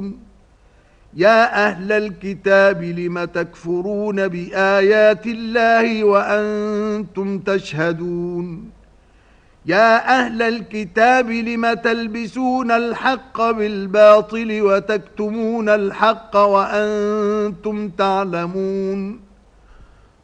يا أهل الكتاب لم تكفرون بآيات الله وأنتم تشهدون يا أهل الكتاب لم تلبسون الحق بالباطل وتكتمون الحق وأنتم تعلمون